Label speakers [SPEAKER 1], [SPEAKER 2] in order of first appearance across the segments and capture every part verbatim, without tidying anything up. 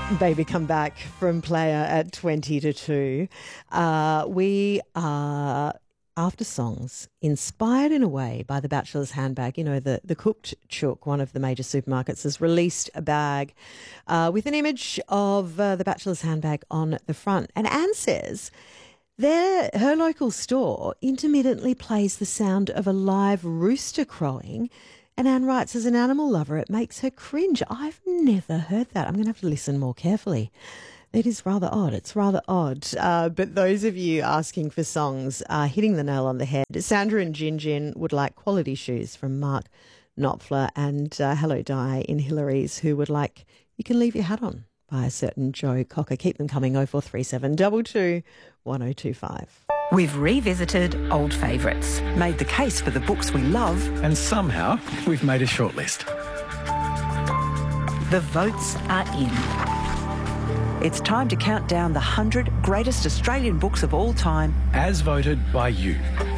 [SPEAKER 1] Baby Come Back from Player at twenty to two. Uh, we are after songs inspired in a way by the Bachelor's Handbag. You know, the, the Cooked Chook, one of the major supermarkets, has released a bag uh, with an image of uh, the Bachelor's Handbag on the front. And Anne says their, her local store intermittently plays the sound of a live rooster crowing. And Anne writes, as an animal lover, it makes her cringe. I've never heard that. I'm going to have to listen more carefully. It is rather odd. It's rather odd. Uh, but those of you asking for songs are hitting the nail on the head. Sandra and Gin Gin would like Quality Shoes from Mark Knopfler, and uh, Hello Di in Hillary's, who would like You Can Leave Your Hat On by a certain Joe Cocker. Keep them coming. oh four three seven, two two, one oh two five.
[SPEAKER 2] We've revisited old favourites, made the case for the books we love,
[SPEAKER 3] and somehow we've made a shortlist.
[SPEAKER 2] The votes are in. It's time to count down the one hundred greatest Australian books of all time,
[SPEAKER 3] as voted by you.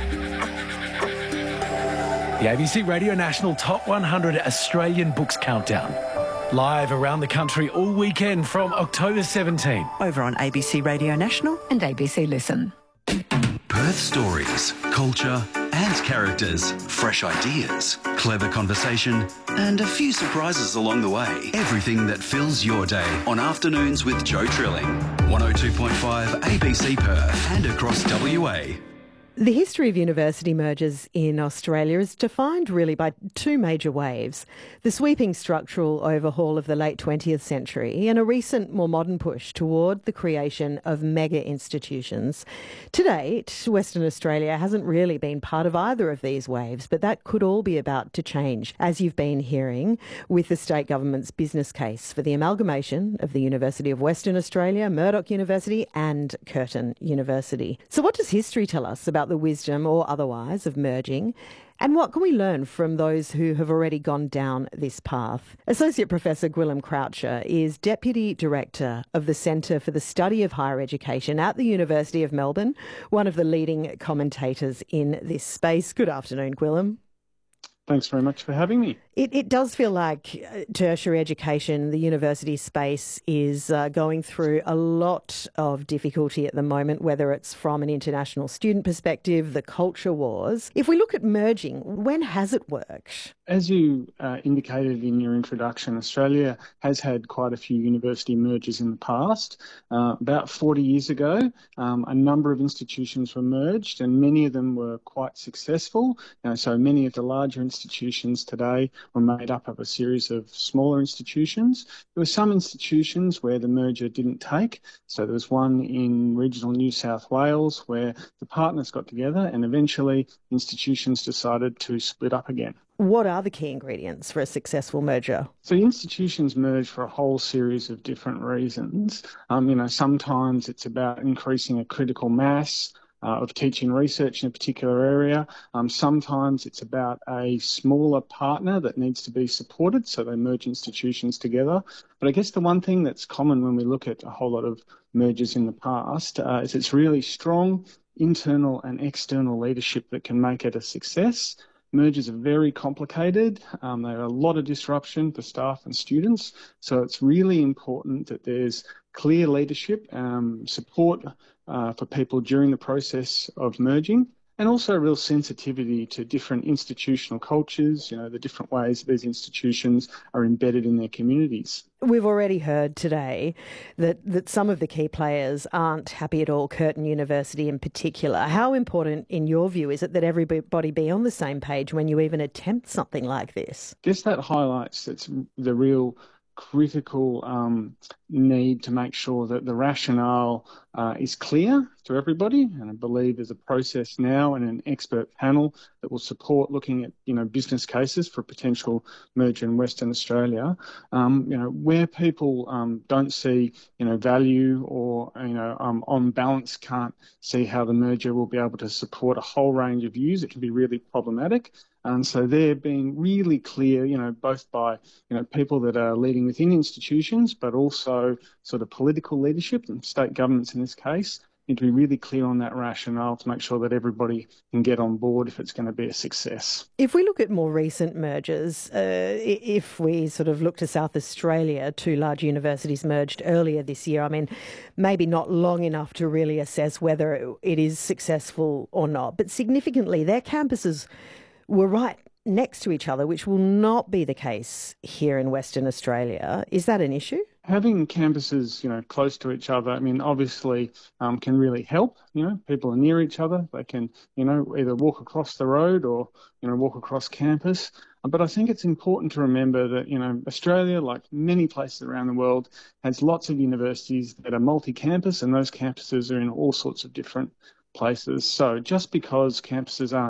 [SPEAKER 3] The A B C Radio National Top one hundred Australian Books Countdown. Live around the country all weekend from October seventeenth.
[SPEAKER 2] Over on A B C Radio National and A B C Listen.
[SPEAKER 4] Perth stories, culture and characters, fresh ideas, clever conversation and a few surprises along the way. Everything that fills your day on Afternoons with Joe Trilling. one oh two point five A B C Perth and across W A.
[SPEAKER 1] The history of university mergers in Australia is defined really by two major waves: the sweeping structural overhaul of the late twentieth century and a recent, more modern push toward the creation of mega institutions. To date, Western Australia hasn't really been part of either of these waves, but that could all be about to change, as you've been hearing, with the state government's business case for the amalgamation of the University of Western Australia, Murdoch University and Curtin University. So what does history tell us about the wisdom or otherwise of merging, and what can we learn from those who have already gone down this path? Associate Professor Gwilym Croucher is Deputy Director of the Centre for the Study of Higher Education at the University of Melbourne, one of the leading commentators in this space. Good afternoon, Gwilym.
[SPEAKER 5] Thanks very much for having me.
[SPEAKER 1] It, it does feel like tertiary education, the university space, is uh, going through a lot of difficulty at the moment, whether it's from an international student perspective, the culture wars. If we look at merging, when has it worked?
[SPEAKER 5] As you uh, indicated in your introduction, Australia has had quite a few university mergers in the past. Uh, about forty years ago, um, a number of institutions were merged, and many of them were quite successful. You know, so many of the larger institutions today were made up of a series of smaller institutions. There were some institutions where the merger didn't take. So there was one in regional New South Wales where the partners got together and eventually institutions decided to split up again.
[SPEAKER 1] What are the key ingredients for a successful merger?
[SPEAKER 5] So institutions merge for a whole series of different reasons. Um, you know, sometimes it's about increasing a critical mass Uh, of teaching research in a particular area. Um, sometimes it's about a smaller partner that needs to be supported, so they merge institutions together. But I guess the one thing that's common when we look at a whole lot of mergers in the past uh, is it's really strong internal and external leadership that can make it a success. Mergers are very complicated. Um, there are a lot of disruption for staff and students. So it's really important that there's clear leadership, um, support uh, for people during the process of merging, and also a real sensitivity to different institutional cultures, you know, the different ways these institutions are embedded in their communities.
[SPEAKER 1] We've already heard today that, that some of the key players aren't happy at all, Curtin University in particular. How important, in your view, is it that everybody be on the same page when you even attempt something like this?
[SPEAKER 5] I guess that highlights it's the real critical um, need to make sure that the rationale uh, is clear to everybody. And I believe there's a process now and an expert panel that will support looking at, you know, business cases for potential merger in Western Australia. Um, you know, where people um, don't see, you know, value or, you know, um, on balance can't see how the merger will be able to support a whole range of views, it can be really problematic. And so they're being really clear, you know, both by, you know, people that are leading within institutions, but also sort of political leadership and state governments in this case, need to be really clear on that rationale to make sure that everybody can get on board if it's going to be a success.
[SPEAKER 1] If we look at more recent mergers, uh, if we sort of look to South Australia, two large universities merged earlier this year. I mean, maybe not long enough to really assess whether it is successful or not, but significantly, their campuses were right next to each other, which will not be the case here in Western Australia. Is that an issue?
[SPEAKER 5] Having campuses, you know, close to each other, I mean, obviously um, can really help. You know, people are near each other. They can, you know, either walk across the road or, you know, walk across campus. But I think it's important to remember that, you know, Australia, like many places around the world, has lots of universities that are multi-campus, and those campuses are in all sorts of different places. So just because campuses aren't